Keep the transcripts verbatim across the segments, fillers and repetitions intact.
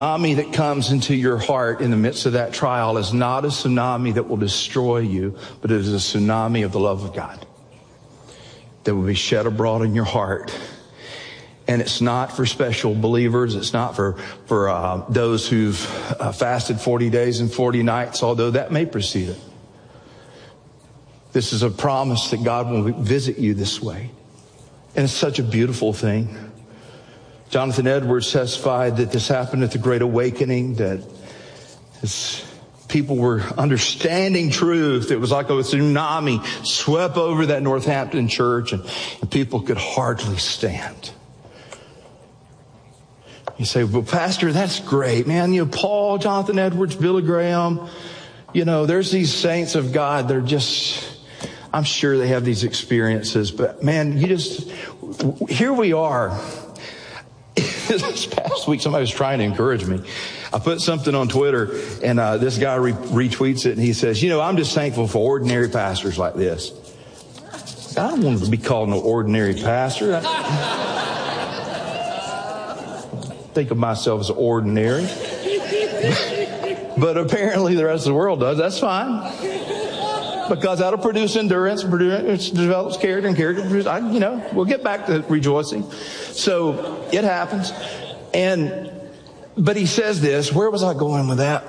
tsunami that comes into your heart in the midst of that trial is not a tsunami that will destroy you, but it is a tsunami of the love of God that will be shed abroad in your heart. And it's not for special believers. It's not for, for uh, those who've uh, fasted forty days and forty nights, although that may precede it. This is a promise that God will visit you this way. And it's such a beautiful thing. Jonathan Edwards testified that this happened at the Great Awakening, that as people were understanding truth, it was like a tsunami swept over that Northampton church, and, and people could hardly stand. You say, well, Pastor, that's great, man. You know, Paul, Jonathan Edwards, Billy Graham, you know, there's these saints of God. They're just, I'm sure they have these experiences, but man, you just, here we are. This past week, somebody was trying to encourage me. I put something on Twitter, and uh, this guy re- retweets it, and he says, you know, I'm just thankful for ordinary pastors like this. I don't want to be called no ordinary pastor. I think of myself as ordinary. But apparently the rest of the world does. That's fine. Because that'll produce endurance, produce, develops character, and character produces, I, you know, we'll get back to rejoicing. So it happens. And, but he says this, where was I going with that?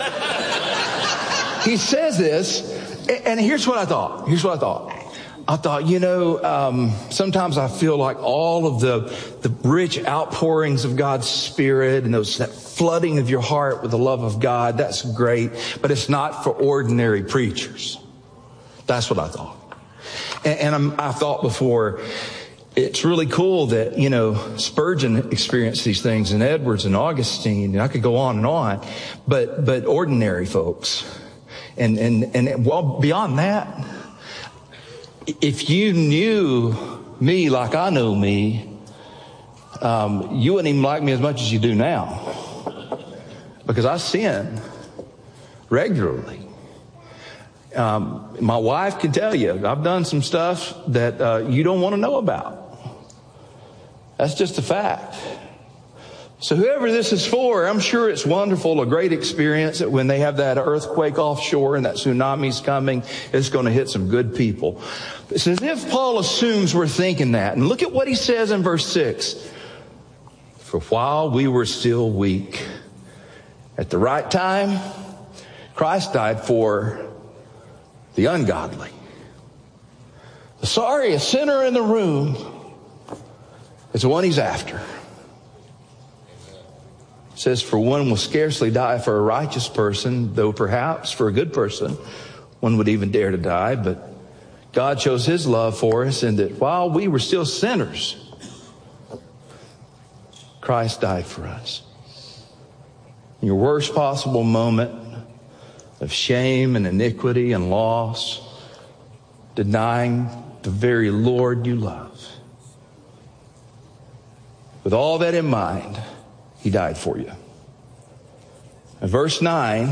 He says this, and here's what I thought. Here's what I thought. I thought, you know, um, sometimes I feel like all of the, the rich outpourings of God's Spirit and those, that flooding of your heart with the love of God, that's great, but it's not for ordinary preachers. That's what I thought. And, and I'm, I thought before, it's really cool that, you know, Spurgeon experienced these things, and Edwards and Augustine, and I could go on and on, but, but ordinary folks. And, and, and well, beyond that, if you knew me like I know me, um, you wouldn't even like me as much as you do now. Because I sin regularly. Um, my wife can tell you, I've done some stuff that uh, you don't want to know about. That's just a fact. So whoever this is for, I'm sure it's wonderful, a great experience that when they have that earthquake offshore and that tsunami's coming, it's going to hit some good people. It's as if Paul assumes we're thinking that. And look at what he says in verse six. For while we were still weak, at the right time, Christ died for the ungodly. The sorriest sinner in the room is the one he's after. It says, for one will scarcely die for a righteous person, though perhaps for a good person one would even dare to die. But God shows his love for us in that while we were still sinners, Christ died for us. In your worst possible moment of shame and iniquity and loss, denying the very Lord you love. With all that in mind, he died for you. And verse nine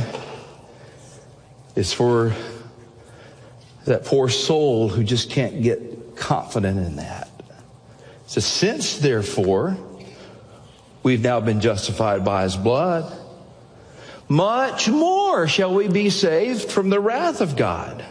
is for that poor soul who just can't get confident in that. It says, since therefore we've now been justified by his blood, much more shall we be saved from the wrath of God.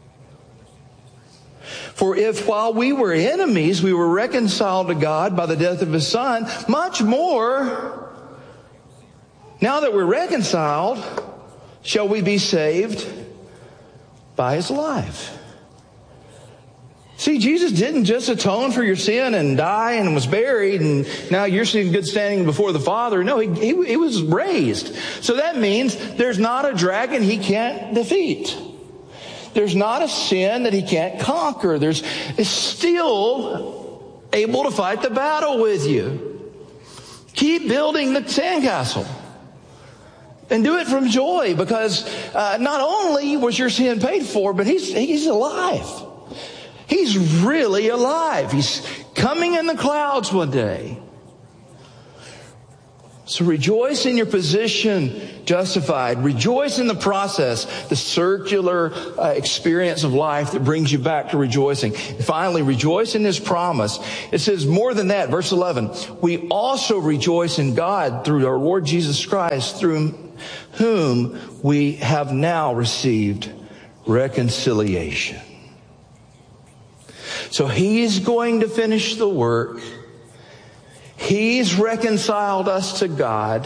For if while we were enemies, we were reconciled to God by the death of his Son, much more, now that we're reconciled, shall we be saved by his life. See, Jesus didn't just atone for your sin and die and was buried and now you're in good standing before the Father. No, he, he, he was raised. So that means there's not a dragon he can't defeat. There's not a sin that he can't conquer. There's is still able to fight the battle with you. Keep building the sandcastle. And do it from joy, because uh, not only was your sin paid for, but he's he's alive. He's really alive. He's coming in the clouds one day. So rejoice in your position, justified. Rejoice in the process, the circular uh, experience of life that brings you back to rejoicing. And finally, rejoice in His promise. It says more than that, verse eleven, we also rejoice in God through our Lord Jesus Christ, through whom we have now received reconciliation. So He's going to finish the work. He's reconciled us to God.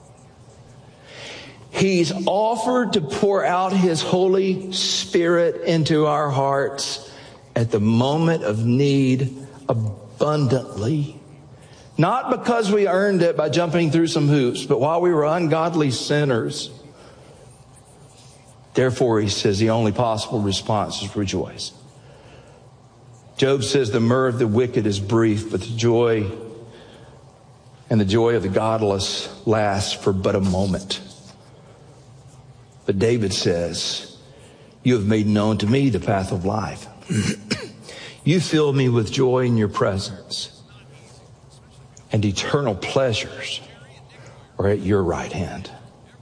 He's offered to pour out His Holy Spirit into our hearts at the moment of need abundantly. Not because we earned it by jumping through some hoops, but while we were ungodly sinners. Therefore, he says, the only possible response is rejoice. Job says the myrrh of the wicked is brief, but the joy and the joy of the godless lasts for but a moment. But David says, you have made known to me the path of life. You fill me with joy in your presence, and eternal pleasures are at your right hand.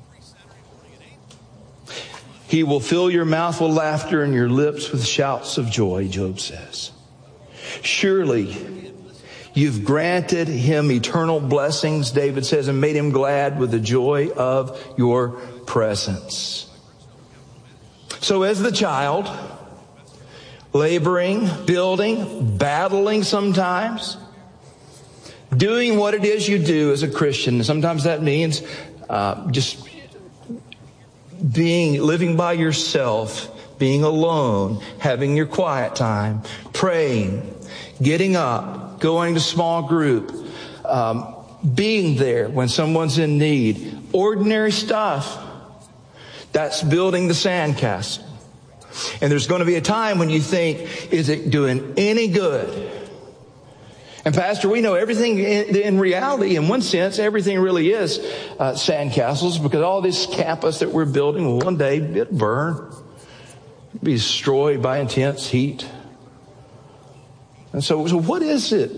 He will fill your mouth with laughter and your lips with shouts of joy, Job says. Surely you've granted him eternal blessings, David says, and made him glad with the joy of your presence. So as the child, laboring, building, battling sometimes, doing what it is you do as a Christian, sometimes that means uh, just being, living by yourself, being alone, having your quiet time, praying, getting up, going to small group, um, being there when someone's in need. Ordinary stuff. That's building the sandcastle. And there's going to be a time when you think, is it doing any good? And Pastor, we know everything in, in reality, in one sense, everything really is uh, sandcastles, because all this campus that we're building will one day it'll burn, be destroyed by intense heat. And so, so what is it?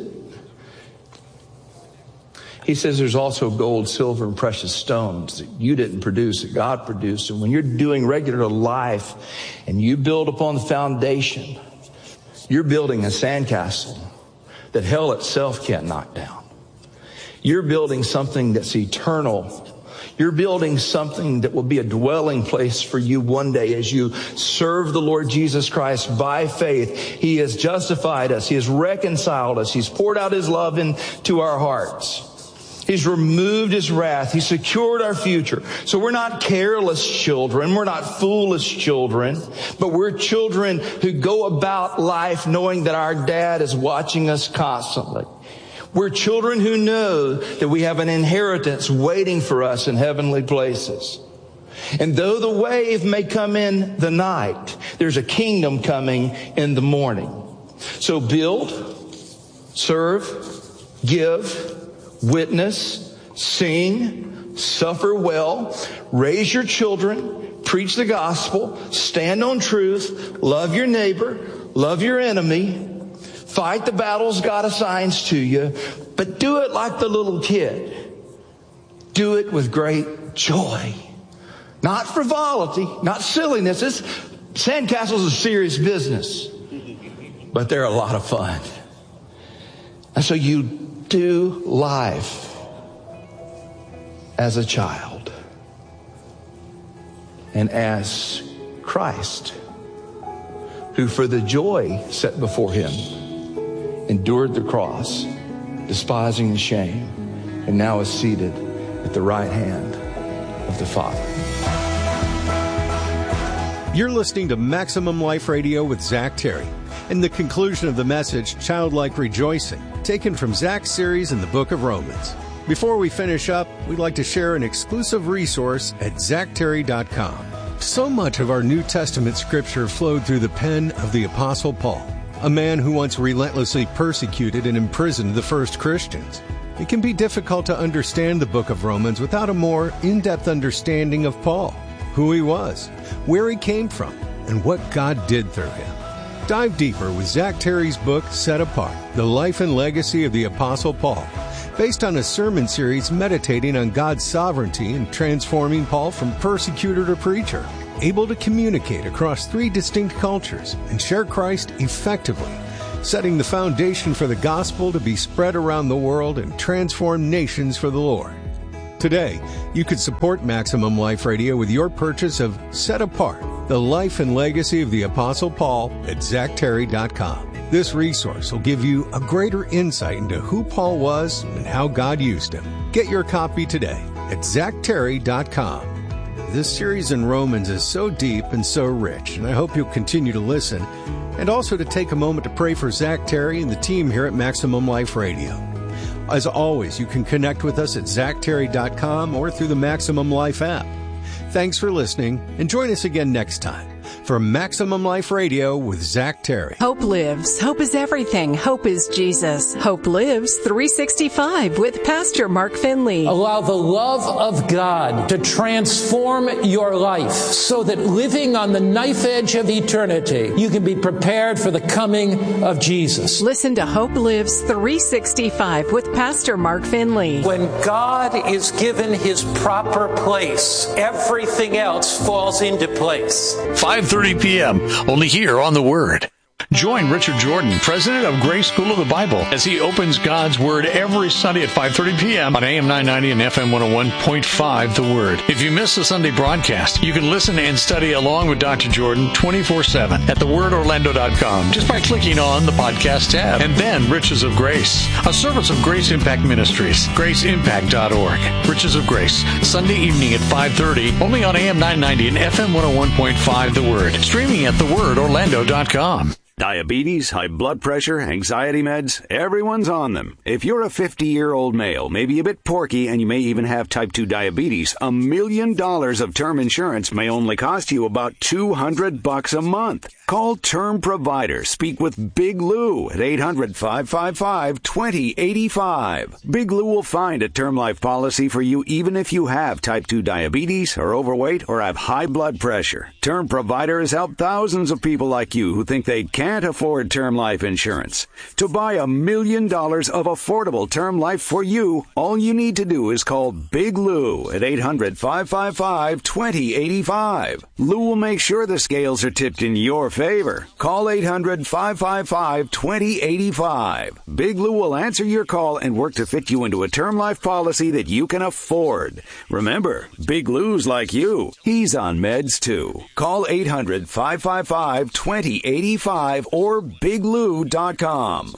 He says there's also gold, silver, and precious stones that you didn't produce, that God produced. And when you're doing regular life and you build upon the foundation, you're building a sandcastle that hell itself can't knock down. You're building something that's eternal. You're building something that will be a dwelling place for you one day as you serve the Lord Jesus Christ by faith. He has justified us. He has reconciled us. He's poured out His love into our hearts. He's removed His wrath. He secured our future. So we're not careless children. We're not foolish children. But we're children who go about life knowing that our dad is watching us constantly. We're children who know that we have an inheritance waiting for us in heavenly places. And though the wave may come in the night, there's a kingdom coming in the morning. So build, serve, give, witness, sing, suffer well, raise your children, preach the gospel, stand on truth, love your neighbor, love your enemy, fight the battles God assigns to you, but do it like the little kid. Do it with great joy. Not frivolity, not silliness. This sandcastles is serious business, but they're a lot of fun. And so you do life as a child and as Christ, who for the joy set before Him endured the cross, despising the shame, and now is seated at the right hand of the Father. You're listening to Maximum Life Radio with Zach Terry. In the conclusion of the message, Childlike Rejoicing, taken from Zach's series in the book of Romans. Before we finish up, we'd like to share an exclusive resource at zach terry dot com. So much of our New Testament scripture flowed through the pen of the Apostle Paul, a man who once relentlessly persecuted and imprisoned the first Christians. It can be difficult to understand the book of Romans without a more in-depth understanding of Paul, who he was, where he came from, and what God did through him. Dive deeper with Zach Terry's book, Set Apart, The Life and Legacy of the Apostle Paul. based on a sermon series meditating on God's sovereignty and transforming Paul from persecutor to preacher, able to communicate across three distinct cultures and share Christ effectively, setting the foundation for the gospel to be spread around the world and transform nations for the Lord. Today, you could support Maximum Life Radio with your purchase of Set Apart, the life and legacy of the Apostle Paul at Zach Terry dot com. This resource will give you a greater insight into who Paul was and how God used him. Get your copy today at Zach Terry dot com. This series in Romans is so deep and so rich, and I hope you'll continue to listen, and also to take a moment to pray for Zach Terry and the team here at Maximum Life Radio. As always, you can connect with us at Zach Terry dot com or through the Maximum Life app. Thanks for listening, and join us again next time for Maximum Life Radio with Zach Terry. Hope lives. Hope is everything. Hope is Jesus. Hope lives three sixty-five with Pastor Mark Finley. Allow the love of God to transform your life so that living on the knife edge of eternity, you can be prepared for the coming of Jesus. Listen to Hope Lives three sixty-five with Pastor Mark Finley. When God is given his proper place, everything else falls into place. five thirty p.m. only here on The Word. Join Richard Jordan, president of Grace School of the Bible, as he opens God's Word every Sunday at five thirty p.m. on A M nine ninety and F M one oh one point five The Word. If you miss the Sunday broadcast, you can listen and study along with Doctor Jordan twenty-four seven at the word orlando dot com just by clicking on the podcast tab. And then Riches of Grace, a service of Grace Impact Ministries, grace impact dot org. Riches of Grace, Sunday evening at five thirty, only on A M nine ninety and F M one oh one point five The Word. Streaming at the word orlando dot com. Diabetes, high blood pressure, anxiety meds, everyone's on them. If you're a fifty-year-old male, maybe a bit porky, and you may even have type two diabetes, a million dollars of term insurance may only cost you about two hundred bucks a month. Call Term Provider. Speak with Big Lou at eight hundred, five five five, two oh eight five. Big Lou will find a term life policy for you even if you have type two diabetes, are overweight, or have high blood pressure. Term Provider has helped thousands of people like you who think they can't Can't afford term life insurance. To buy a million dollars of affordable term life for you, all you need to do is call Big Lou at eight hundred, five five five, two oh eight five. Lou will make sure the scales are tipped in your favor. Call eight hundred, five five five, two oh eight five. Big Lou will answer your call and work to fit you into a term life policy that you can afford. Remember, Big Lou's like you. He's on meds too. Call eight hundred, five five five, two oh eight five or big lou dot com.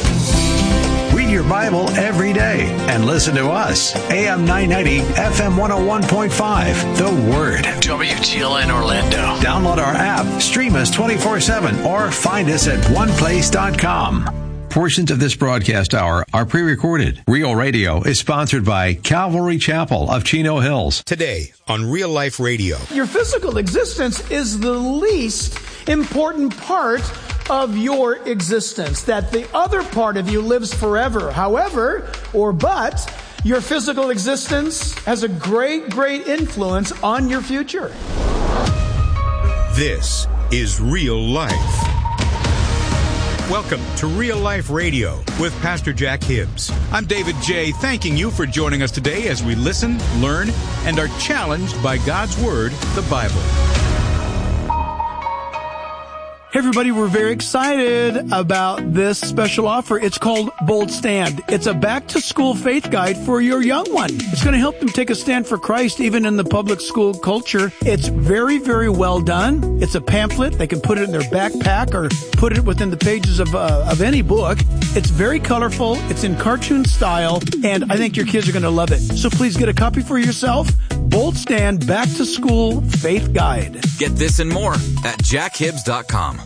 Read your Bible every day and listen to us. A M nine ninety, F M one oh one point five, The Word. W T L N Orlando. Download our app, stream us twenty-four seven, or find us at one place dot com. Portions of this broadcast hour are pre-recorded. Real Radio is sponsored by Calvary Chapel of Chino Hills. Today on Real Life Radio. Your physical existence is the least important part of your existence, that the other part of you lives forever. However, or but, your physical existence has a great, great influence on your future. This is Real Life. Welcome to Real Life Radio with Pastor Jack Hibbs. I'm David J., thanking you for joining us today as we listen, learn, and are challenged by God's Word, the Bible. Hey everybody, we're very excited about this special offer. It's called Bold Stand. It's a back-to-school faith guide for your young one. It's going to help them take a stand for Christ even in the public school culture. It's very, very well done. It's a pamphlet. They can put it in their backpack or put it within the pages of uh, of any book. It's very colorful. It's in cartoon style, and I think your kids are going to love it. So please get a copy for yourself. Bold Stand Back-to-School Faith Guide. Get this and more at jack hibbs dot com.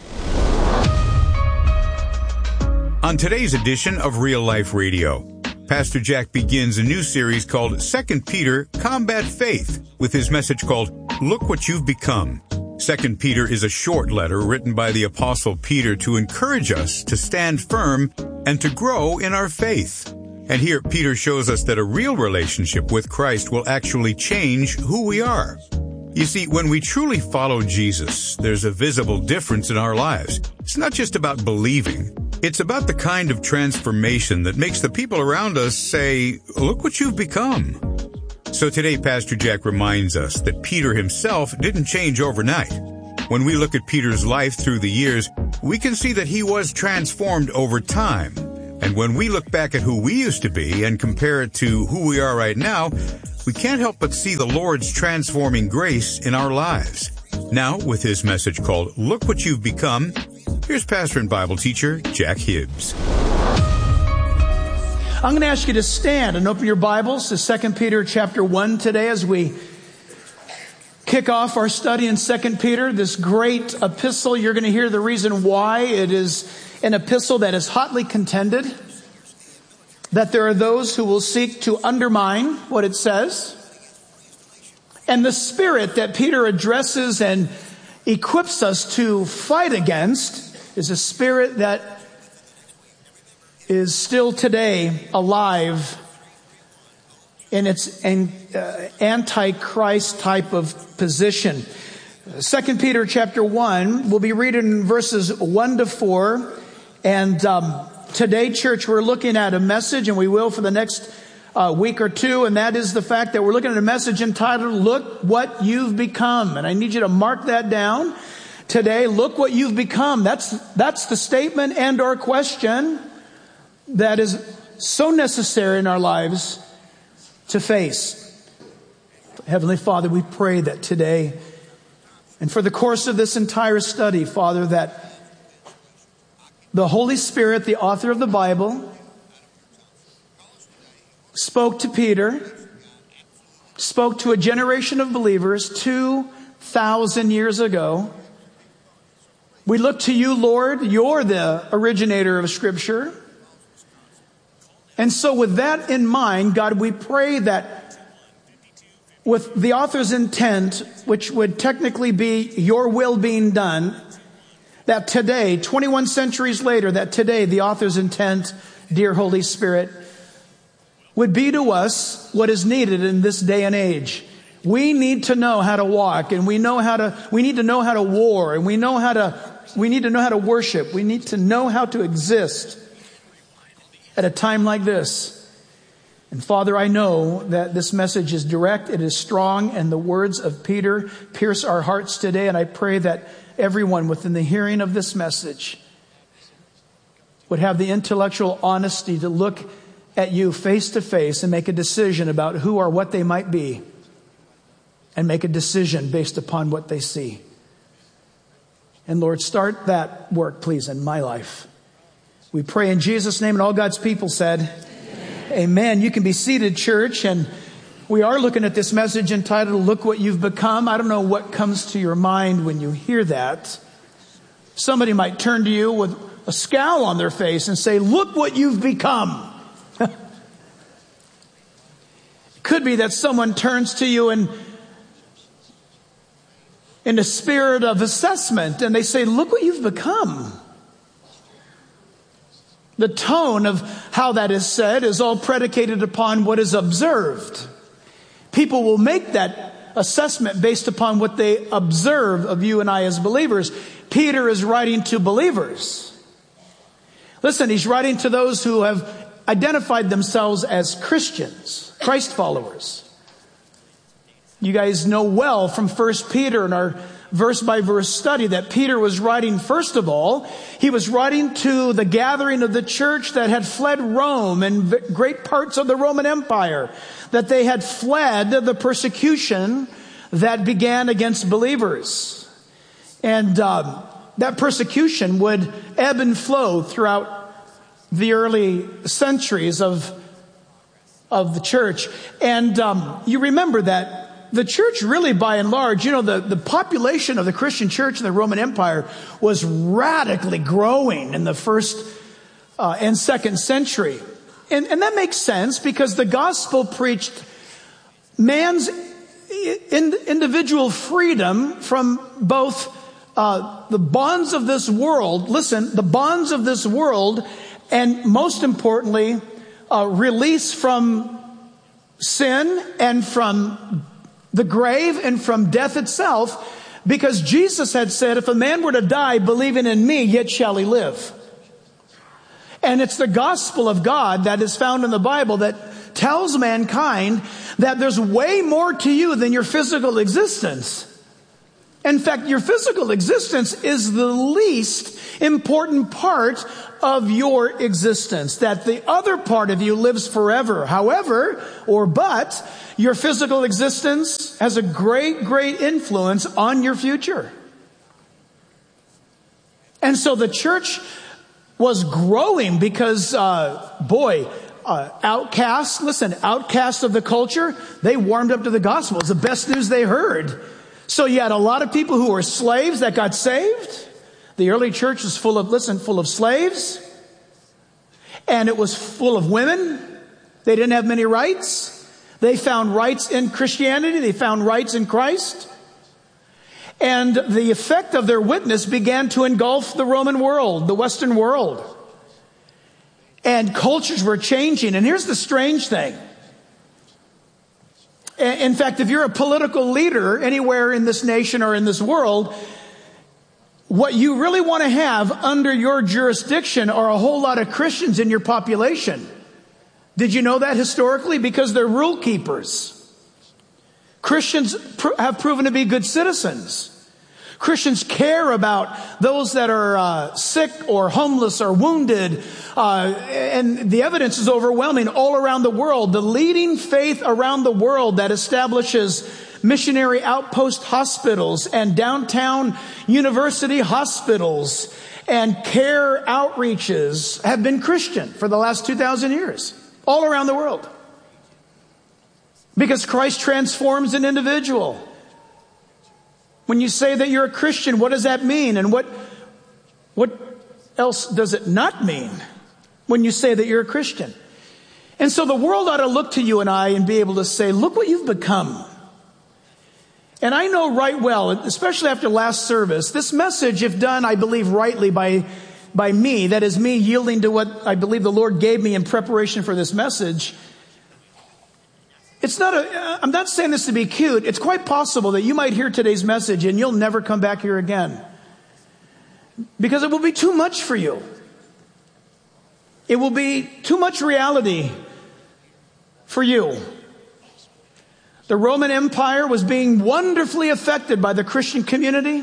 On today's edition of Real Life Radio, Pastor Jack begins a new series called Second Peter, Combat Faith, with his message called Look What You've Become. Second Peter is a short letter written by the Apostle Peter to encourage us to stand firm and to grow in our faith. And here Peter shows us that a real relationship with Christ will actually change who we are. You see, when we truly follow Jesus, there's a visible difference in our lives. It's not just about believing, It's about the kind of transformation that makes the people around us say, look what you've become. So today, Pastor Jack reminds us that Peter himself didn't change overnight. When we look at Peter's life through the years, we can see that he was transformed over time. And when we look back at who we used to be and compare it to who we are right now, we can't help but see the Lord's transforming grace in our lives. Now, with his message called Look What You've Become, here's pastor and Bible teacher Jack Hibbs. I'm going to ask you to stand and open your Bibles to Second Peter chapter one today as we kick off our study in Second Peter, this great epistle. You're going to hear the reason why it is an epistle that is hotly contended, that there are those who will seek to undermine what it says. And the spirit that Peter addresses and equips us to fight against is a spirit that is still today alive in its an, uh, anti-Christ type of position. Second Peter chapter one, we'll be reading in verses one to four. And um, today, church, we're looking at a message, and we will for the next uh, week or two, and that is the fact that we're looking at a message entitled, Look What You've Become. And I need you to mark that down today. Look what you've become. That's, that's the statement and or question that is so necessary in our lives to face. Heavenly Father, we pray that today and for the course of this entire study, Father, that the Holy Spirit, the author of the Bible, spoke to Peter, spoke to a generation of believers two thousand years ago. We look to you, Lord. You're the originator of Scripture. And so with that in mind, God, we pray that with the author's intent, which would technically be your will being done, that today, twenty-one centuries later, that today the author's intent, dear Holy Spirit, would be to us what is needed in this day and age. We need to know how to walk, and we know how to, we need to know how to war, and we know how to, we need to know how to worship. We need to know how to exist at a time like this. And Father, I know that this message is direct, it is strong, and the words of Peter pierce our hearts today. And I pray that everyone within the hearing of this message would have the intellectual honesty to look at you face to face and make a decision about who or what they might be, and make a decision based upon what they see. And Lord, start that work, please, in my life. We pray in Jesus' name, and all God's people said, Amen. Amen. You can be seated, church, and we are looking at this message entitled, Look What You've Become. I don't know what comes to your mind when you hear that. Somebody might turn to you with a scowl on their face and say, look what you've become. It could be that someone turns to you and in a spirit of assessment, and they say, look what you've become. The tone of how that is said is all predicated upon what is observed. People will make that assessment based upon what they observe of you and I as believers. Peter is writing to believers. Listen, he's writing to those who have identified themselves as Christians, Christ followers. You guys know well from First Peter and our verse by verse study that Peter was writing, first of all, he was writing to the gathering of the church that had fled Rome and great parts of the Roman Empire, that they had fled the persecution that began against believers. And um, that persecution would ebb and flow throughout the early centuries of, of the church. And um, you remember that the church really, by and large, you know, the, the population of the Christian church in the Roman Empire was radically growing in the first uh, and second century. And, and that makes sense because the gospel preached man's in, individual freedom from both uh, the bonds of this world, listen, the bonds of this world, and most importantly, uh, release from sin and from the grave and from death itself, because Jesus had said, if a man were to die believing in me, yet shall he live. And it's the gospel of God that is found in the Bible that tells mankind that there's way more to you than your physical existence. In fact, your physical existence is the least important part of your existence, that the other part of you lives forever. However, or but, your physical existence has a great, great influence on your future. And so the church was growing because, uh, boy, uh, outcasts, listen, outcasts of the culture, they warmed up to the gospel. It's the best news they heard. So you had a lot of people who were slaves that got saved. The early church was full of, listen, full of slaves. And it was full of women. They didn't have many rights. They found rights in Christianity. They found rights in Christ. And the effect of their witness began to engulf the Roman world, the Western world. And cultures were changing. And here's the strange thing. In fact, if you're a political leader anywhere in this nation or in this world, what you really want to have under your jurisdiction are a whole lot of Christians in your population. Did you know that historically? Because they're rule keepers. Christians pr- have proven to be good citizens. Christians care about those that are uh, sick or homeless or wounded. Uh, and the evidence is overwhelming all around the world. The leading faith around the world that establishes missionary outpost hospitals and downtown university hospitals and care outreaches have been Christian for the last two thousand years, all around the world. Because Christ transforms an individual. When you say that you're a Christian, what does that mean? And what, what else does it not mean when you say that you're a Christian? And so the world ought to look to you and I and be able to say, look what you've become. And I know right well, especially after last service, this message, if done, I believe rightly by, by me, that is me yielding to what I believe the Lord gave me in preparation for this message. It's not a, I'm not saying this to be cute. It's quite possible that you might hear today's message and you'll never come back here again. Because it will be too much for you. It will be too much reality for you. The Roman Empire was being wonderfully affected by the Christian community.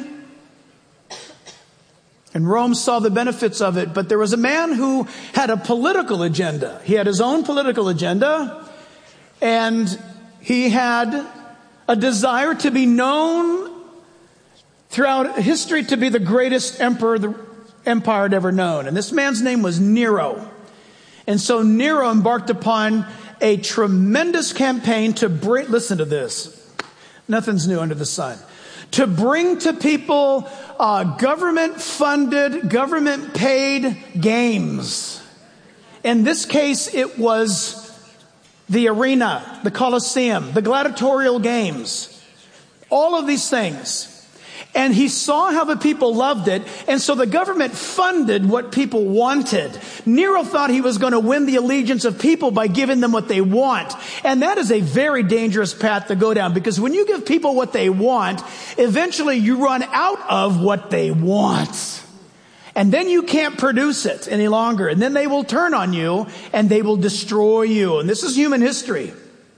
And Rome saw the benefits of it. But there was a man who had a political agenda. He had his own political agenda. And he had a desire to be known throughout history to be the greatest emperor the empire had ever known. And this man's name was Nero. And so Nero embarked upon a tremendous campaign to bring, listen to this, nothing's new under the sun, to bring to people uh, government-funded, government-paid games. In this case, it was the arena, the Colosseum, the gladiatorial games, all of these things. And he saw how the people loved it. And so the government funded what people wanted. Nero thought he was going to win the allegiance of people by giving them what they want. And that is a very dangerous path to go down, because when you give people what they want, eventually you run out of what they want. And then you can't produce it any longer. And then they will turn on you and they will destroy you. And this is human history.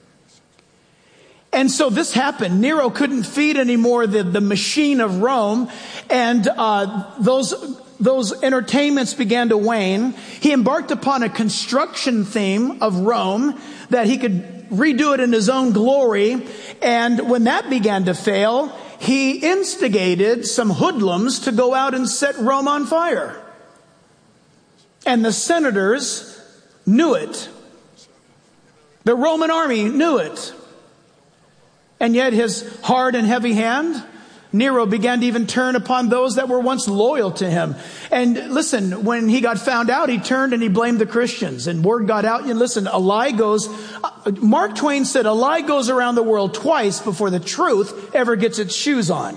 And so this happened. Nero couldn't feed anymore the, the machine of Rome. And uh, those, those entertainments began to wane. He embarked upon a construction theme of Rome that he could redo it in his own glory. And when that began to fail, he instigated some hoodlums to go out and set Rome on fire. And the senators knew it. The Roman army knew it. And yet his hard and heavy hand, Nero began to even turn upon those that were once loyal to him. And listen, when he got found out, he turned and he blamed the Christians. And word got out. And listen, a lie goes, Mark Twain said, a lie goes around the world twice before the truth ever gets its shoes on.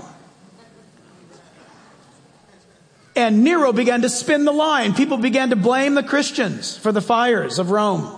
And Nero began to spin the lie, and people began to blame the Christians for the fires of Rome.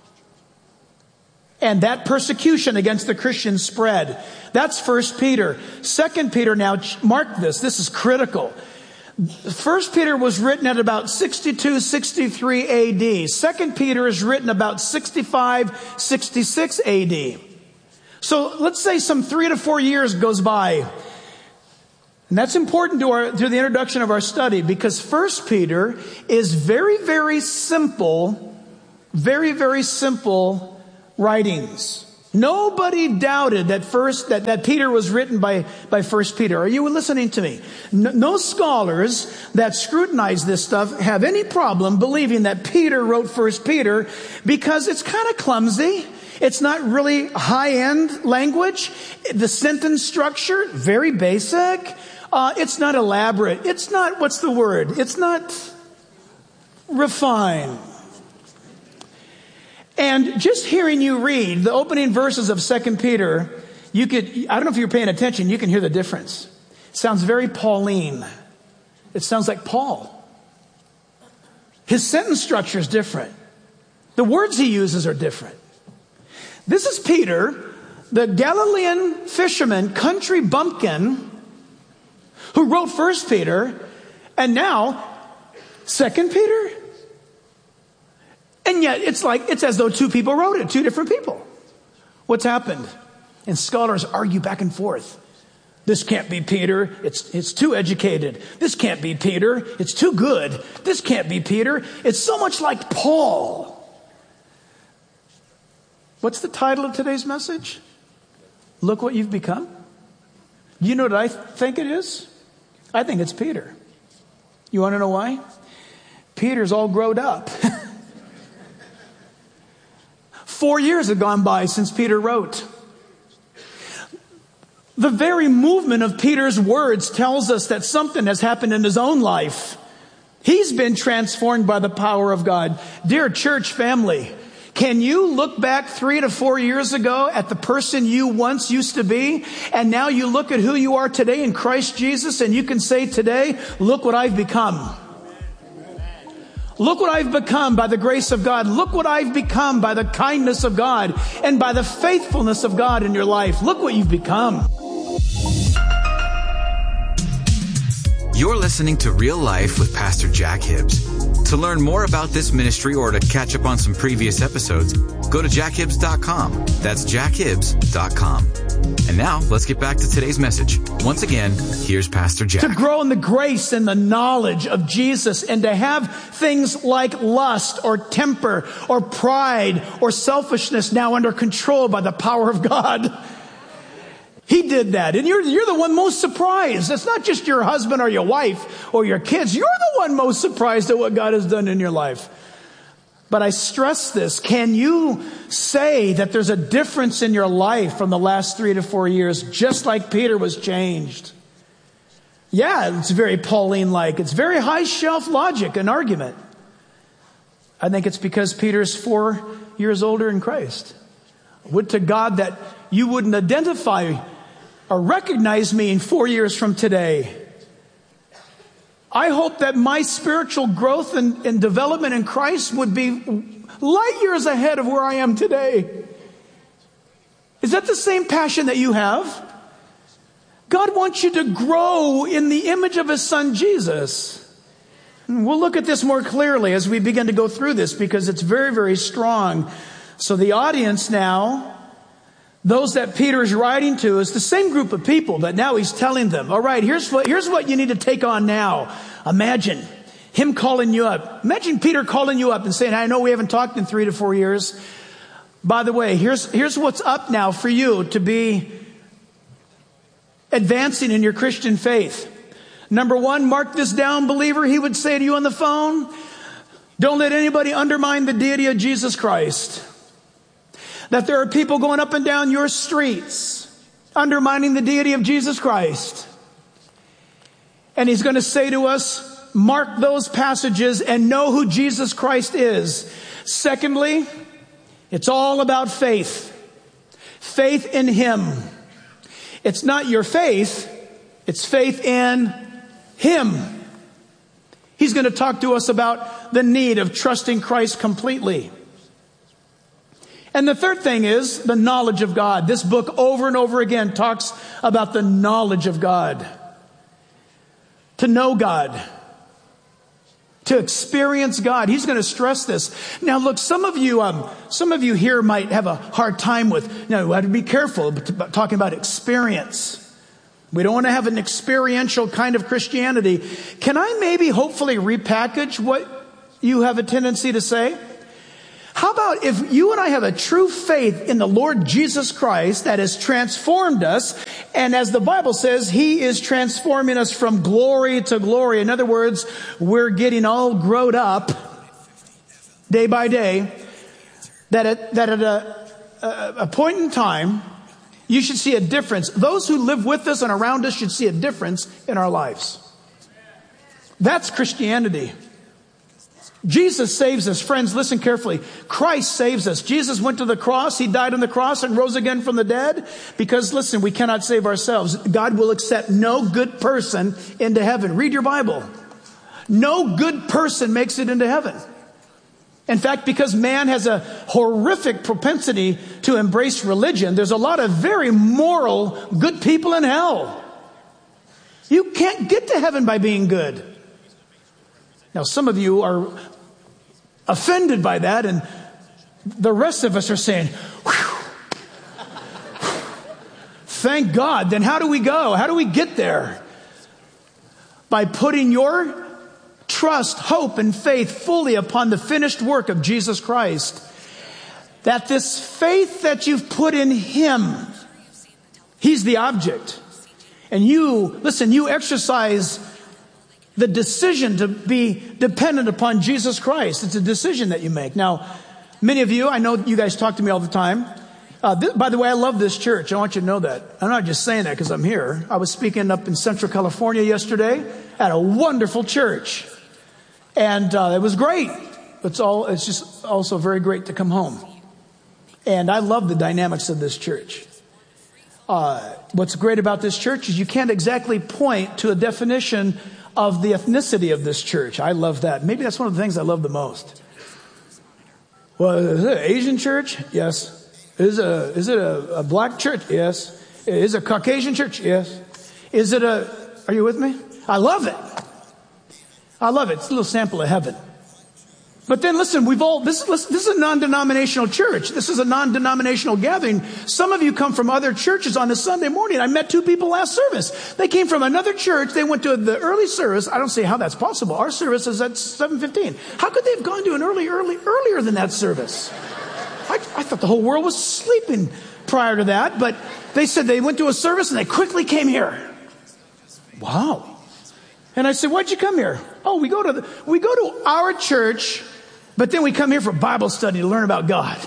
And that persecution against the Christians spread. That's First Peter. Second Peter, now mark this. This is critical. First Peter was written at about sixty-two, sixty-three A D. Second Peter is written about sixty-five, sixty-six A D. So let's say some three to four years goes by. And that's important to our, to the introduction of our study, because First Peter is very, very simple, very, very simple writings. Nobody doubted that first that, that Peter was written by, by First Peter. Are you listening to me? No, no scholars that scrutinize this stuff have any problem believing that Peter wrote First Peter, because it's kind of clumsy. It's not really high-end language. The sentence structure, very basic. Uh, it's not elaborate. It's not, what's the word? It's not refined. And just hearing you read the opening verses of Second Peter, you could, I don't know if you're paying attention, you can hear the difference. It sounds very Pauline. It sounds like Paul. His sentence structure is different. The words he uses are different. This is Peter, the Galilean fisherman, country bumpkin, who wrote First Peter, and now Second Peter. And yet it's like, it's as though two people wrote it, two different people. What's happened? And scholars argue back and forth. This can't be Peter. It's, it's too educated. This can't be Peter. It's too good. This can't be Peter. It's so much like Paul. What's the title of today's message? Look what you've become. You know what I th- think it is? I think it's Peter. You want to know why? Peter's all grown up. Four years have gone by since Peter wrote. The very movement of Peter's words tells us that something has happened in his own life. He's been transformed by the power of God. Dear church family, can you look back three to four years ago at the person you once used to be, and now you look at who you are today in Christ Jesus, and you can say today, look what I've become. Look what I've become by the grace of God. Look what I've become by the kindness of God and by the faithfulness of God in your life. Look what you've become. You're listening to Real Life with Pastor Jack Hibbs. To learn more about this ministry or to catch up on some previous episodes, go to jack hibbs dot com. That's jack hibbs dot com. And now, let's get back to today's message. Once again, here's Pastor Jack. To grow in the grace and the knowledge of Jesus, and to have things like lust or temper or pride or selfishness now under control by the power of God. He did that. And you're, you're the one most surprised. It's not just your husband or your wife or your kids. You're the one most surprised at what God has done in your life. But I stress this. Can you say that there's a difference in your life from the last three to four years, just like Peter was changed? Yeah, it's very Pauline-like. It's very high-shelf logic and argument. I think it's because Peter's four years older in Christ. Would to God that you wouldn't identify or recognize me in four years from today. I hope that my spiritual growth and, and development in Christ would be light years ahead of where I am today. Is that the same passion that you have? God wants you to grow in the image of His Son, Jesus. And we'll look at this more clearly as we begin to go through this, because it's very, very strong. So the audience now, those that Peter is writing to, is the same group of people, but now he's telling them, all right, here's what, here's what you need to take on now. Imagine him calling you up. Imagine Peter calling you up and saying, I know we haven't talked in three to four years. By the way, here's, here's what's up now for you to be advancing in your Christian faith. Number one, mark this down, believer. He would say to you on the phone, don't let anybody undermine the deity of Jesus Christ. That there are people going up and down your streets undermining the deity of Jesus Christ. And he's going to say to us, mark those passages and know who Jesus Christ is. Secondly, it's all about faith. Faith in Him. It's not your faith, it's faith in Him. He's going to talk to us about the need of trusting Christ completely. And the third thing is the knowledge of God. This book over and over again talks about the knowledge of God. to know God, to experience God. He's going to stress this. Now, look, some of you, um, some of you here might have a hard time with, you know, we have to be careful about talking about experience. We don't want to have an experiential kind of Christianity. Can I maybe hopefully repackage what you have a tendency to say? How about if you and I have a true faith in the Lord Jesus Christ that has transformed us, and as the Bible says, He is transforming us from glory to glory. In other words, we're getting all grown up day by day, that at, that at a, a, a point in time, you should see a difference. Those who live with us and around us should see a difference in our lives. That's Christianity. Jesus saves us. Friends, listen carefully. Christ saves us. Jesus went to the cross. He died on the cross and rose again from the dead. Because, listen, we cannot save ourselves. God will accept no good person into heaven. Read your Bible. No good person makes it into heaven. In fact, because man has a horrific propensity to embrace religion, there's a lot of very moral, good people in hell. You can't get to heaven by being good. Now, some of you are offended by that, and the rest of us are saying, whew, thank God. Then how do we go? How do we get there? By putting your trust, hope, and faith fully upon the finished work of Jesus Christ. That this faith that you've put in Him, He's the object. And you, listen, you exercise the decision to be dependent upon Jesus Christ. It's a decision that you make. Now, many of you, I know you guys talk to me all the time. Uh, th- by the way, I love this church. I want you to know that. I'm not just saying that because I'm here. I was speaking up in Central California yesterday at a wonderful church. And uh, it was great. It's all. It's just also very great to come home. And I love the dynamics of this church. Uh, what's great about this church is you can't exactly point to a definition of the ethnicity of this church. I love that. Maybe that's one of the things I love the most. Well, is it an Asian church? Yes. Is it a, is it a, a black church? Yes. Is it a Caucasian church? Yes. Is it a, are you with me? I love it. I love it. It's a little sample of heaven. But then listen, we've all, this, this is a non-denominational church. This is a non-denominational gathering. Some of you come from other churches on a Sunday morning. I met two people last service. They came from another church. They went to the early service. I don't see how that's possible. Our service is at seven fifteen. How could they have gone to an early, early, earlier than that service? I, I thought the whole world was sleeping prior to that. But they said they went to a service and they quickly came here. Wow. And I said, why'd you come here? Oh, we go to the, we go to our church, but then we come here for Bible study to learn about God.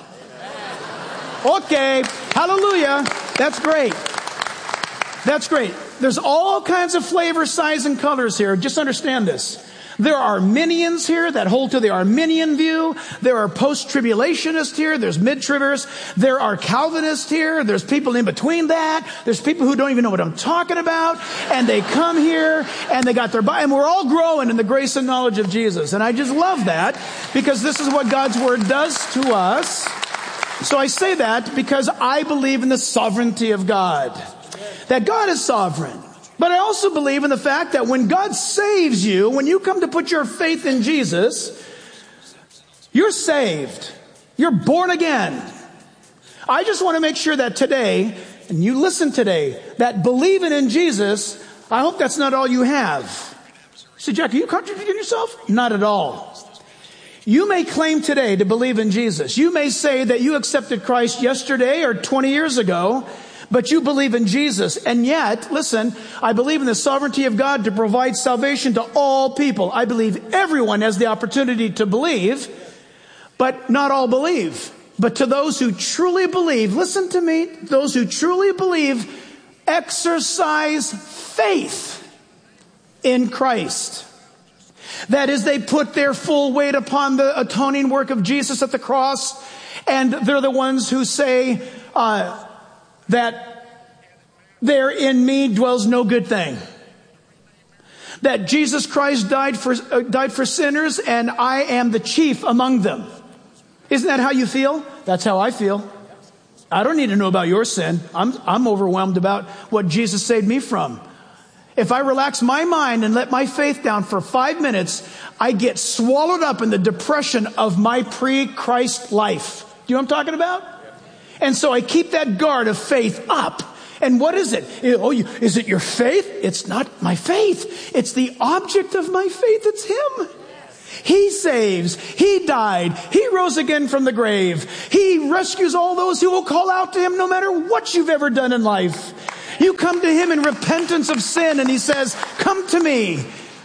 Okay. Hallelujah. That's great. That's great. There's all kinds of flavors, size, and colors here. Just understand this. There are Arminians here that hold to the Arminian view. There are post-tribulationists here. There's mid-tribbers. There are Calvinists here. There's people in between that. There's people who don't even know what I'm talking about. And they come here and they got their Bible. And we're all growing in the grace and knowledge of Jesus. And I just love that because this is what God's Word does to us. So I say that because I believe in the sovereignty of God. That God is sovereign. But I also believe in the fact that when God saves you, when you come to put your faith in Jesus, you're saved. You're born again. I just want to make sure that today, and you listen today, that believing in Jesus, I hope that's not all you have. So, Jack, are you contradicting yourself? Not at all. You may claim today to believe in Jesus. You may say that you accepted Christ yesterday or twenty years ago, but you believe in Jesus. And yet, listen, I believe in the sovereignty of God to provide salvation to all people. I believe everyone has the opportunity to believe, but not all believe. But to those who truly believe, listen to me, those who truly believe, exercise faith in Christ. That is, they put their full weight upon the atoning work of Jesus at the cross, and they're the ones who say, uh, that there in me dwells no good thing. That Jesus Christ died for uh, died for sinners and I am the chief among them. Isn't that how you feel? That's how I feel. I don't need to know about your sin. I'm I'm overwhelmed about what Jesus saved me from. If I relax my mind and let my faith down for five minutes, I get swallowed up in the depression of my pre-Christ life. Do you know what I'm talking about? And so I keep that guard of faith up. And what is it? Oh, you, is it your faith? It's not my faith. It's the object of my faith. It's Him. He saves. He died. He rose again from the grave. He rescues all those who will call out to Him no matter what you've ever done in life. You come to Him in repentance of sin and He says, come to me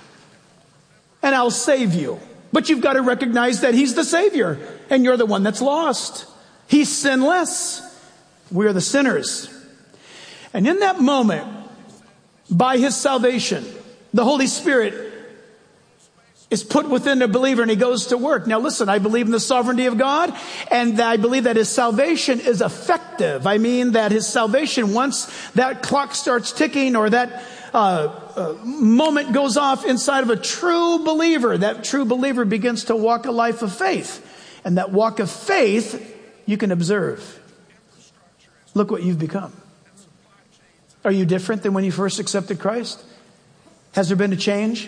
and I'll save you. But you've got to recognize that He's the Savior and you're the one that's lost. He's sinless. We're the sinners. And in that moment, by His salvation, the Holy Spirit is put within the believer and he goes to work. Now listen, I believe in the sovereignty of God and I believe that His salvation is effective. I mean that His salvation, once that clock starts ticking or that uh, uh, moment goes off inside of a true believer, that true believer begins to walk a life of faith. And that walk of faith you can observe. Look what you've become. Are you different than when you first accepted Christ? Has there been a change?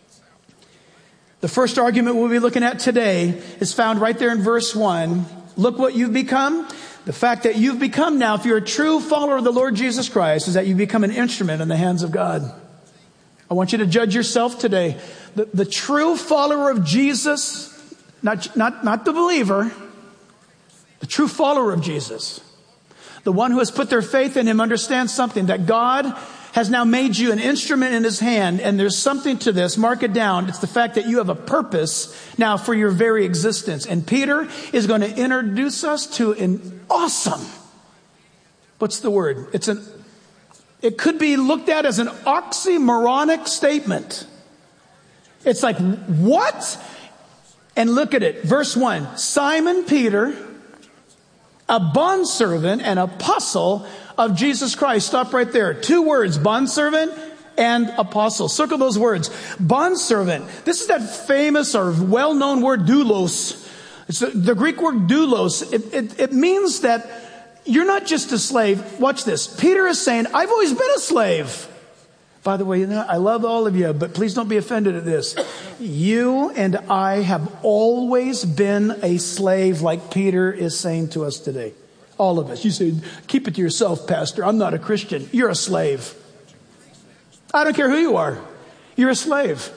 The first argument we'll be looking at today is found right there in verse one. Look what you've become. The fact that you've become now, if you're a true follower of the Lord Jesus Christ, is that you become an instrument in the hands of God. I want you to judge yourself today. The, the true follower of Jesus, not, not, not the believer, the true follower of Jesus, the one who has put their faith in Him, understands something, that God has now made you an instrument in His hand. And there's something to this. Mark it down. It's the fact that you have a purpose now for your very existence. And Peter is going to introduce us to an awesome, what's the word? It's an, it could be looked at as an oxymoronic statement. It's like, what? And look at it. Verse one, Simon Peter, a bondservant and apostle of Jesus Christ. Stop right there. Two words, bondservant and apostle. Circle those words. Bondservant. This is that famous or well-known word, doulos. It's the, the Greek word doulos. It, it, it means that you're not just a slave. Watch this. Peter is saying, I've always been a slave. By the way, you know, I love all of you, but please don't be offended at this. You and I have always been a slave, like Peter is saying to us today. All of us. You say, keep it to yourself, Pastor. I'm not a Christian. You're a slave. I don't care who you are. You're a slave.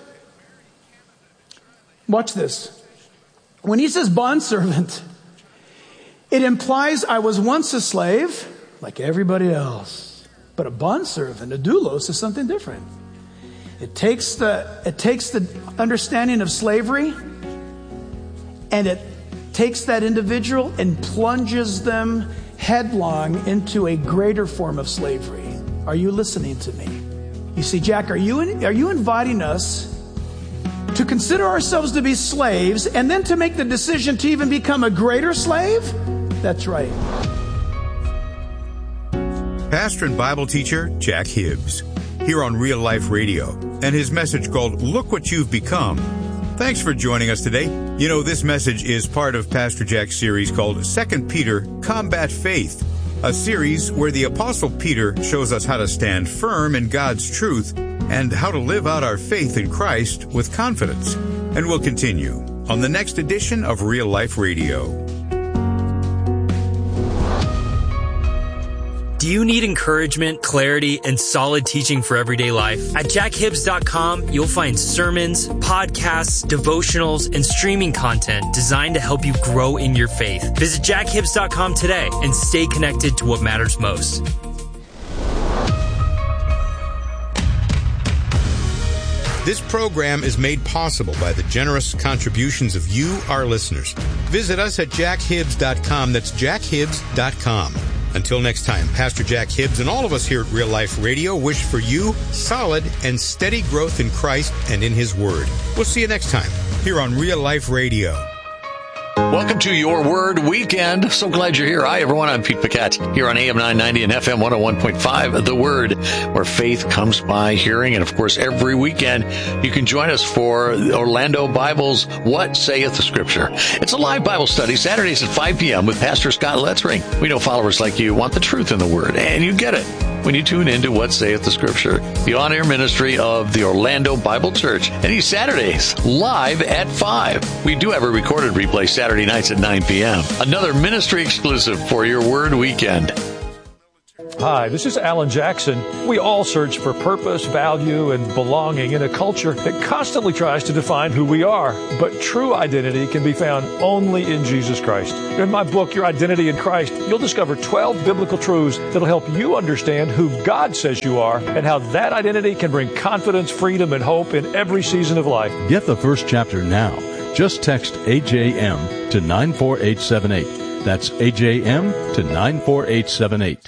Watch this. When he says bondservant, it implies I was once a slave, like everybody else. But a bondservant, a doulos, is something different. It takes the it takes the understanding of slavery, and it takes that individual and plunges them headlong into a greater form of slavery. Are you listening to me? You see, Jack, are you are you inviting us to consider ourselves to be slaves and then to make the decision to even become a greater slave? That's right. Pastor and Bible teacher Jack Hibbs, here on Real Life Radio, and his message called Look What You've Become. Thanks for joining us today. You know, this message is part of Pastor Jack's series called Second Peter, Combat Faith, a series where the Apostle Peter shows us how to stand firm in God's truth and how to live out our faith in Christ with confidence. And we'll continue on the next edition of Real Life Radio. Do you need encouragement, clarity, and solid teaching for everyday life? At jack hibbs dot com, you'll find sermons, podcasts, devotionals, and streaming content designed to help you grow in your faith. Visit jack hibbs dot com today and stay connected to what matters most. This program is made possible by the generous contributions of you, our listeners. Visit us at jack hibbs dot com. That's jack hibbs dot com. Until next time, Pastor Jack Hibbs and all of us here at Real Life Radio wish for you solid and steady growth in Christ and in His Word. We'll see you next time here on Real Life Radio. Welcome to Your Word Weekend. So glad you're here. Hi, everyone. I'm Pete Paquette here on A M nine ninety and F M one oh one point five, The Word, where faith comes by hearing. And, of course, every weekend you can join us for Orlando Bible's What Saith the Scripture. It's a live Bible study, Saturdays at five p.m. with Pastor Scott Letzring. We know followers like you want the truth in the Word, and you get it. when you tune into What Saith the Scripture, the on-air ministry of the Orlando Bible Church. Any Saturdays, live at five. We do have a recorded replay Saturday nights at nine p.m. Another ministry exclusive for your Word Weekend. Hi, this is Alan Jackson. We all search for purpose, value, and belonging in a culture that constantly tries to define who we are. But true identity can be found only in Jesus Christ. In my book, Your Identity in Christ, you'll discover twelve biblical truths that'll help you understand who God says you are and how that identity can bring confidence, freedom, and hope in every season of life. Get the first chapter now. Just text A J M to nine four eight seven eight. That's A J M to nine four eight seven eight.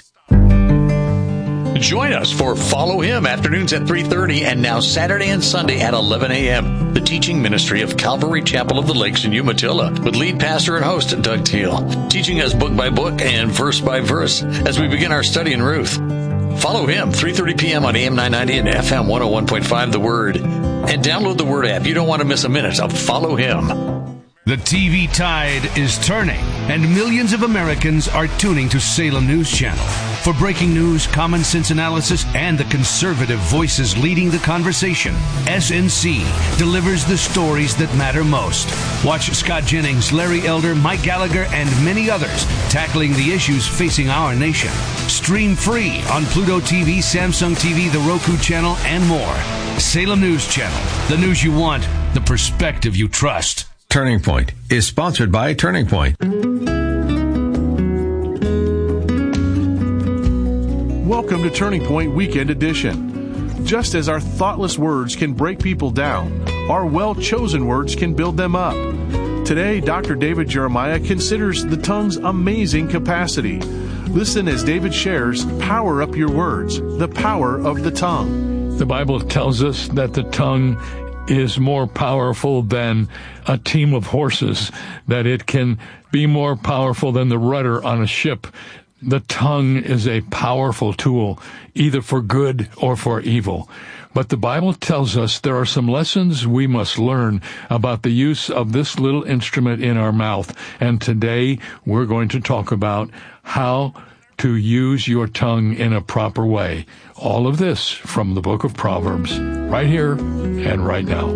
Join us for Follow Him afternoons at three thirty and now Saturday and Sunday at eleven a.m. The teaching ministry of Calvary Chapel of the Lakes in Umatilla with lead pastor and host Doug Teal, teaching us book by book and verse by verse as we begin our study in Ruth. Follow Him, three thirty p.m. on A M nine ninety and F M one oh one point five The Word. And download the Word app. You don't want to miss a minute of Follow Him. The T V tide is turning, and millions of Americans are tuning to Salem News Channel. For breaking news, common sense analysis, and the conservative voices leading the conversation, S N C delivers the stories that matter most. Watch Scott Jennings, Larry Elder, Mike Gallagher, and many others tackling the issues facing our nation. Stream free on Pluto T V, Samsung T V, the Roku channel, and more. Salem News Channel. The news you want, the perspective you trust. Turning Point is sponsored by Turning Point. Welcome to Turning Point Weekend Edition. Just as our thoughtless words can break people down, our well-chosen words can build them up. Today, Doctor David Jeremiah considers the tongue's amazing capacity. Listen as David shares Power Up Your Words, the power of the tongue. The Bible tells us that the tongue is more powerful than a team of horses, that it can be more powerful than the rudder on a ship. The tongue is a powerful tool, either for good or for evil. But the Bible tells us there are some lessons we must learn about the use of this little instrument in our mouth. And today we're going to talk about how to use your tongue in a proper way. All of this from the book of Proverbs, right here and right now.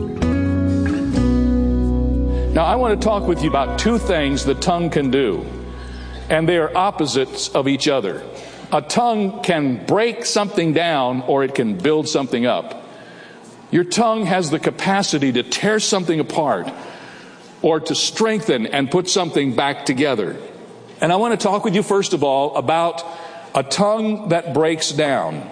Now, I want to talk with you about two things the tongue can do, and they are opposites of each other. A tongue can break something down, or it can build something up. Your tongue has the capacity to tear something apart, or to strengthen and put something back together. And I want to talk with you, first of all, about a tongue that breaks down.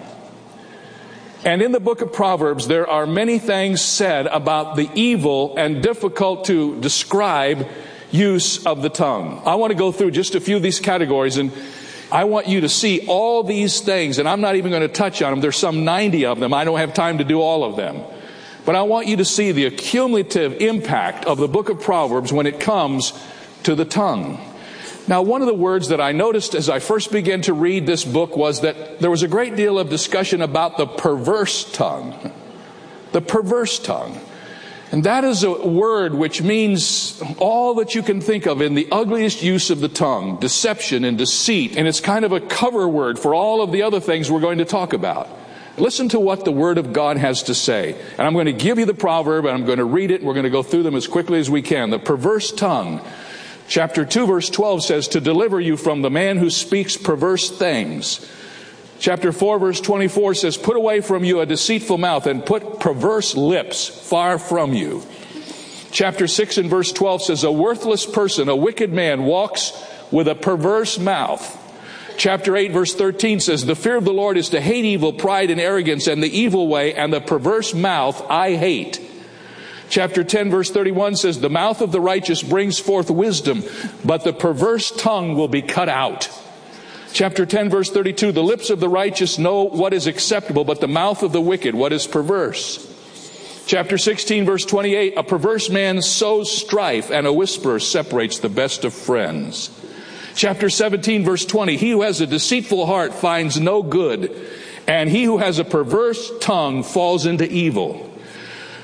And in the book of Proverbs, there are many things said about the evil and difficult to describe use of the tongue. I want to go through just a few of these categories, and I want you to see all these things, and I'm not even going to touch on them. There's some ninety of them. I don't have time to do all of them. But I want you to see the accumulative impact of the book of Proverbs when it comes to the tongue. Now, one of the words that I noticed as I first began to read this book was that there was a great deal of discussion about the perverse tongue. The perverse tongue. And that is a word which means all that you can think of in the ugliest use of the tongue, deception and deceit. And it's kind of a cover word for all of the other things we're going to talk about. Listen to what the Word of God has to say. And I'm going to give you the proverb, and I'm going to read it, and we're going to go through them as quickly as we can. The perverse tongue. Chapter two, verse twelve says, to deliver you from the man who speaks perverse things. Chapter four, verse twenty-four says, put away from you a deceitful mouth and put perverse lips far from you. Chapter six and verse twelve says, a worthless person, a wicked man, walks with a perverse mouth. Chapter eight, verse thirteen says, the fear of the Lord is to hate evil, pride and arrogance, and the evil way, and the perverse mouth I hate. Chapter ten, verse thirty-one says, the mouth of the righteous brings forth wisdom, but the perverse tongue will be cut out. Chapter ten, verse thirty-two, the lips of the righteous know what is acceptable, but the mouth of the wicked what is perverse. Chapter sixteen, verse twenty-eight, a perverse man sows strife, and a whisperer separates the best of friends. Chapter seventeen, verse twenty, he who has a deceitful heart finds no good, and he who has a perverse tongue falls into evil.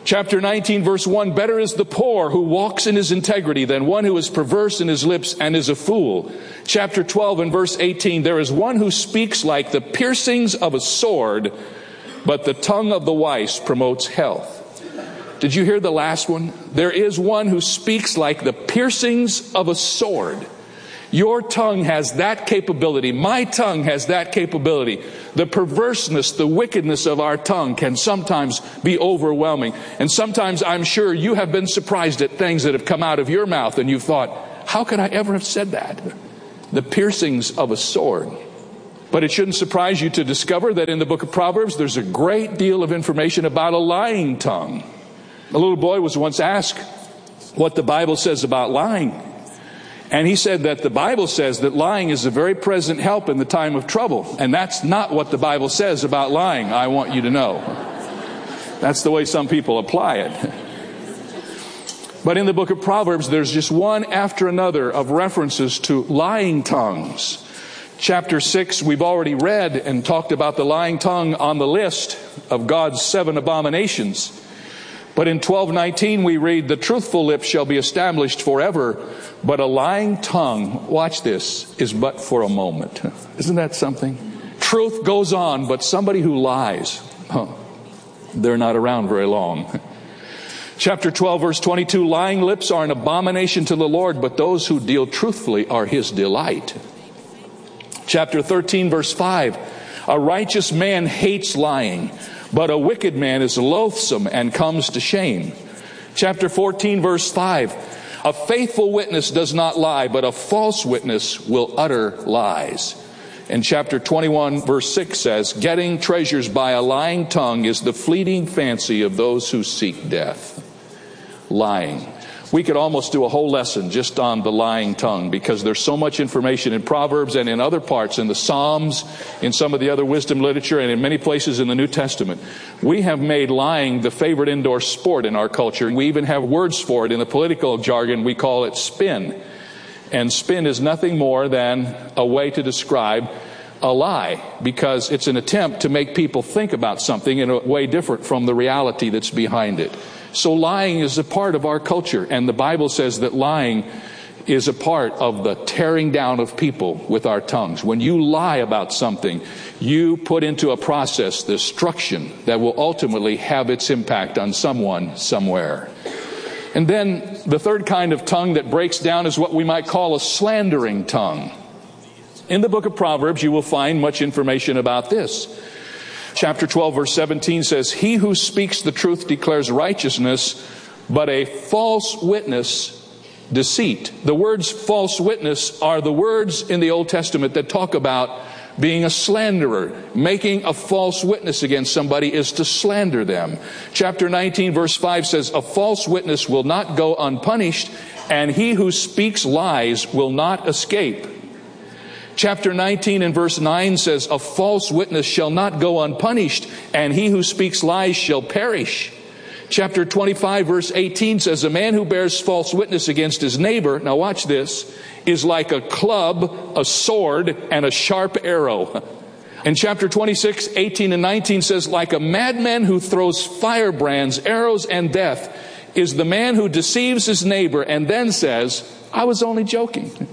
Chapter nineteen, verse one, better is the poor who walks in his integrity than one who is perverse in his lips and is a fool. Chapter twelve and verse eighteen, there is one who speaks like the piercings of a sword, but the tongue of the wise promotes health. Did you hear the last one? There is one who speaks like the piercings of a sword. Your tongue has that capability. My tongue has that capability. The perverseness, the wickedness of our tongue can sometimes be overwhelming. And sometimes I'm sure you have been surprised at things that have come out of your mouth and you've thought, how could I ever have said that? The piercings of a sword. But it shouldn't surprise you to discover that in the book of Proverbs, there's a great deal of information about a lying tongue. A little boy was once asked what the Bible says about lying. And he said that the Bible says that lying is a very present help in the time of trouble. And that's not what the Bible says about lying, I want you to know. That's the way some people apply it. But in the book of Proverbs, there's just one after another of references to lying tongues. Chapter six, we've already read and talked about the lying tongue on the list of God's seven abominations. But in twelve nineteen we read, the truthful lips shall be established forever, but a lying tongue, watch this, is but for a moment. Isn't that something? Truth goes on, but somebody who lies, huh, they're not around very long. Chapter twelve, verse twenty-two, lying lips are an abomination to the Lord, but those who deal truthfully are his delight. Chapter thirteen, verse five, a righteous man hates lying, but a wicked man is loathsome and comes to shame. Chapter fourteen, verse five, a faithful witness does not lie, but a false witness will utter lies. And chapter twenty-one, verse six says, getting treasures by a lying tongue is the fleeting fancy of those who seek death. Lying. We could almost do a whole lesson just on the lying tongue, because there's so much information in Proverbs and in other parts, in the Psalms, in some of the other wisdom literature, and in many places in the New Testament. We have made lying the favorite indoor sport in our culture. We even have words for it. In the political jargon, we call it spin. And spin is nothing more than a way to describe a lie, because it's an attempt to make people think about something in a way different from the reality that's behind it. So lying is a part of our culture, and the Bible says that lying is a part of the tearing down of people with our tongues. When you lie about something, you put into a process destruction that will ultimately have its impact on someone somewhere. And then the third kind of tongue that breaks down is what we might call a slandering tongue. In the book of Proverbs, you will find much information about this. Chapter twelve, verse seventeen says, he who speaks the truth declares righteousness, but a false witness deceit. The words false witness are the words in the Old Testament that talk about being a slanderer. Making a false witness against somebody is to slander them. Chapter nineteen, verse five says, a false witness will not go unpunished, and he who speaks lies will not escape. Chapter nineteen and verse nine says, a false witness shall not go unpunished, and he who speaks lies shall perish. Chapter twenty-five, verse eighteen says, a man who bears false witness against his neighbor, now watch this, is like a club, a sword, and a sharp arrow. And chapter twenty-six, eighteen and nineteen says, like a madman who throws firebrands, arrows, and death, is the man who deceives his neighbor and then says, I was only joking.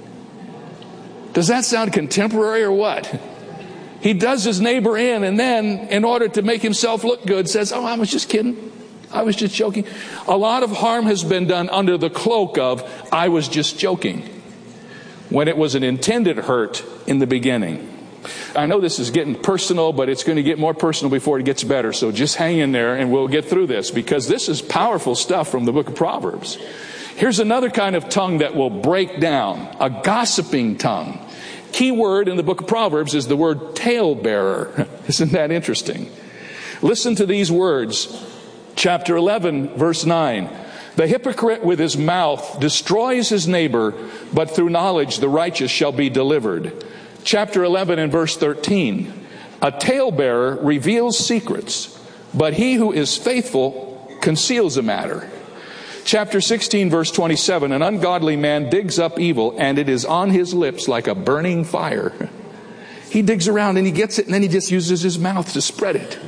Does that sound contemporary or what? He does his neighbor in, and then, in order to make himself look good, says, oh, I was just kidding. I was just joking. A lot of harm has been done under the cloak of, I was just joking, when it was an intended hurt in the beginning. I know this is getting personal, but it's going to get more personal before it gets better. So just hang in there and we'll get through this, because this is powerful stuff from the book of Proverbs. Here's another kind of tongue that will break down, a gossiping tongue. Key word in the book of Proverbs is the word talebearer. Isn't that interesting? Listen to these words. Chapter eleven, verse nine. The hypocrite with his mouth destroys his neighbor, but through knowledge the righteous shall be delivered. Chapter eleven and verse thirteen. A talebearer reveals secrets, but he who is faithful conceals a matter. Chapter sixteen, verse twenty-seven, an ungodly man digs up evil, and it is on his lips like a burning fire. He digs around and he gets it, and then he just uses his mouth to spread it.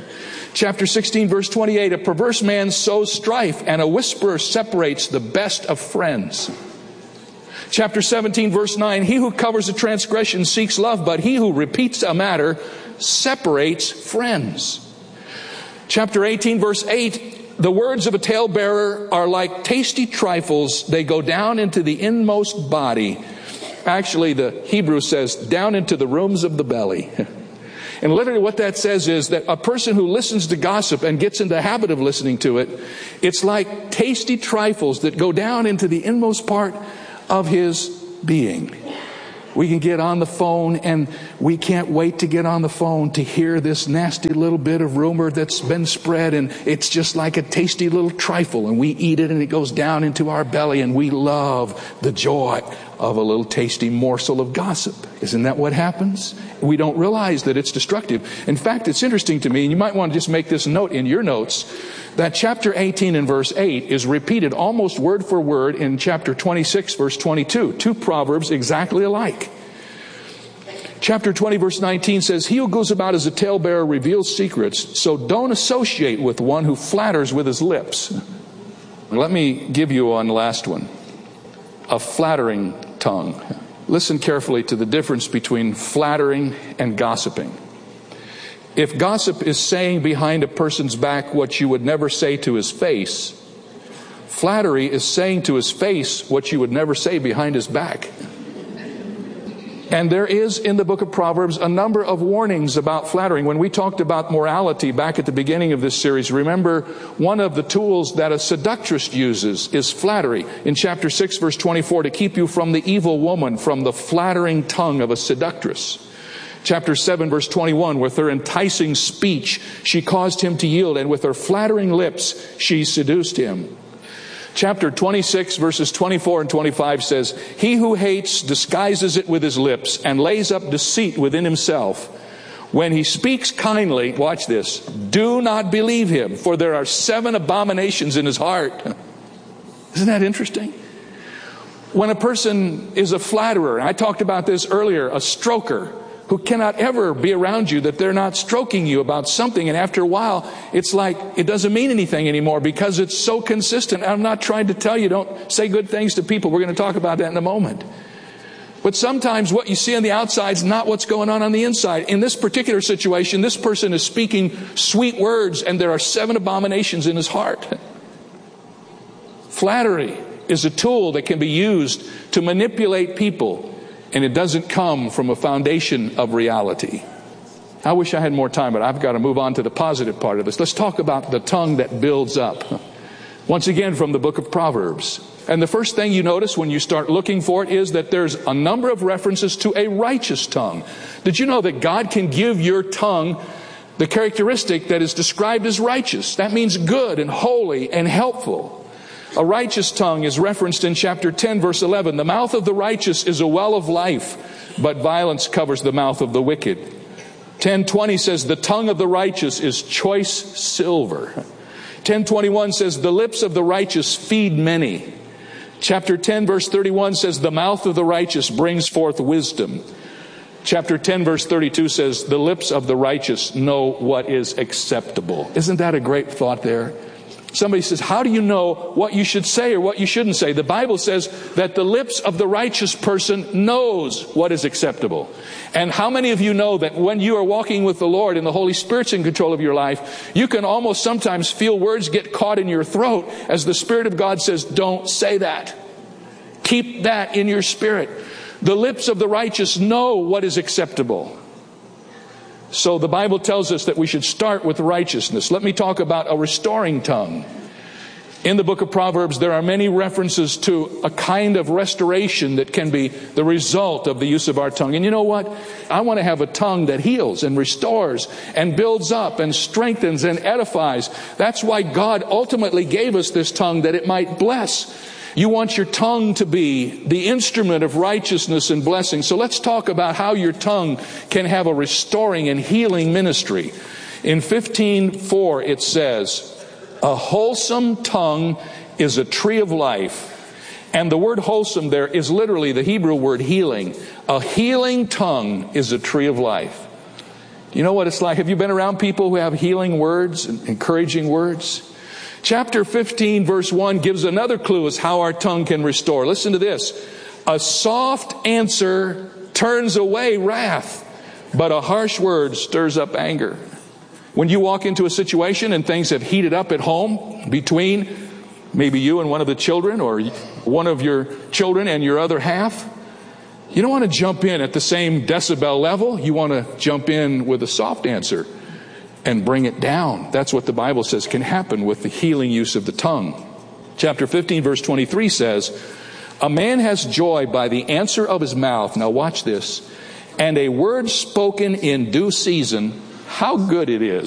Chapter sixteen, verse twenty-eight, a perverse man sows strife, and a whisperer separates the best of friends. Chapter seventeen, verse nine, he who covers a transgression seeks love, but he who repeats a matter separates friends. Chapter eighteen, verse eight, the words of a talebearer are like tasty trifles. They go down into the inmost body. Actually, the Hebrew says, down into the rooms of the belly. And literally what that says is that a person who listens to gossip and gets in the habit of listening to it, it's like tasty trifles that go down into the inmost part of his being. We can get on the phone and we can't wait to get on the phone to hear this nasty little bit of rumor that's been spread, and it's just like a tasty little trifle, and we eat it and it goes down into our belly, and we love the joy of a little tasty morsel of gossip. Isn't that what happens? We don't realize that it's destructive. In fact, it's interesting to me, and you might want to just make this note in your notes, that chapter eighteen and verse eight is repeated almost word for word in chapter twenty-six, verse twenty-two. Two proverbs exactly alike. Chapter twenty, verse nineteen says, he who goes about as a talebearer reveals secrets, so don't associate with one who flatters with his lips. Let me give you one last one. A flattering tongue. Listen carefully to the difference between flattering and gossiping. If gossip is saying behind a person's back what you would never say to his face, flattery is saying to his face what you would never say behind his back. And there is in the book of Proverbs a number of warnings about flattering. When we talked about morality back at the beginning of this series, remember one of the tools that a seductress uses is flattery. In chapter six, verse twenty-four, to keep you from the evil woman, from the flattering tongue of a seductress. Chapter seven, verse twenty-one, with her enticing speech, she caused him to yield, and with her flattering lips, she seduced him. Chapter twenty-six, verses twenty-four and twenty-five says, he who hates disguises it with his lips and lays up deceit within himself. When he speaks kindly, watch this, do not believe him, for there are seven abominations in his heart. Isn't that interesting? When a person is a flatterer, I talked about this earlier, a stroker, who cannot ever be around you that they're not stroking you about something, and after a while it's like it doesn't mean anything anymore because it's so consistent. I'm not trying to tell you don't say good things to people. We're going to talk about that in a moment. But sometimes what you see on the outside is not what's going on on the inside. In this particular situation, this person is speaking sweet words, and there are seven abominations in his heart. Flattery is a tool that can be used to manipulate people, and it doesn't come from a foundation of reality. I wish I had more time, but I've got to move on to the positive part of this. Let's talk about the tongue that builds up. Once again, from the book of Proverbs. And the first thing you notice when you start looking for it is that there's a number of references to a righteous tongue. Did you know that God can give your tongue the characteristic that is described as righteous? That means good and holy and helpful. A righteous tongue is referenced in chapter ten, verse eleven. The mouth of the righteous is a well of life, but violence covers the mouth of the wicked. ten twenty says, the tongue of the righteous is choice silver. ten twenty-one says, the lips of the righteous feed many. Chapter ten, verse thirty-one says, the mouth of the righteous brings forth wisdom. Chapter ten, verse thirty-two says, the lips of the righteous know what is acceptable. Isn't that a great thought there? Somebody says, how do you know what you should say or what you shouldn't say? The Bible says that the lips of the righteous person knows what is acceptable. And how many of you know that when you are walking with the Lord and the Holy Spirit's in control of your life, you can almost sometimes feel words get caught in your throat as the Spirit of God says, don't say that. Keep that in your spirit. The lips of the righteous know what is acceptable. So the Bible tells us that we should start with righteousness. Let me talk about a restoring tongue. In the book of Proverbs, there are many references to a kind of restoration that can be the result of the use of our tongue. And you know what? I want to have a tongue that heals and restores and builds up and strengthens and edifies. That's why God ultimately gave us this tongue, that it might bless. You want your tongue to be the instrument of righteousness and blessing. So let's talk about how your tongue can have a restoring and healing ministry. In fifteen four it says, a wholesome tongue is a tree of life. And the word wholesome there is literally the Hebrew word healing. A healing tongue is a tree of life. You know what it's like? Have you been around people who have healing words and encouraging words? Chapter fifteen, verse one gives another clue as how our tongue can restore. Listen to this. A soft answer turns away wrath, but a harsh word stirs up anger. When you walk into a situation and things have heated up at home between maybe you and one of the children, or one of your children and your other half, you don't want to jump in at the same decibel level. You want to jump in with a soft answer and bring it down. That's what the Bible says can happen with the healing use of the tongue. Chapter fifteen, verse twenty-three says, a man has joy by the answer of his mouth. Now watch this. And a word spoken in due season, how good it is